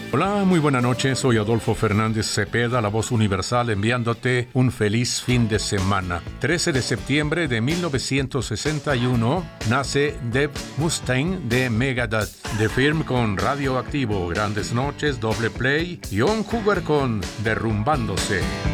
Hola, muy buena noche, soy Adolfo Fernández Cepeda, la voz universal, enviándote un feliz fin de semana. 13 de septiembre de 1961 nace Dave Mustaine de Megadeth, The Firm con Radioactivo, Grandes Noches, Doble Play, John Cougar con Derrumbándose.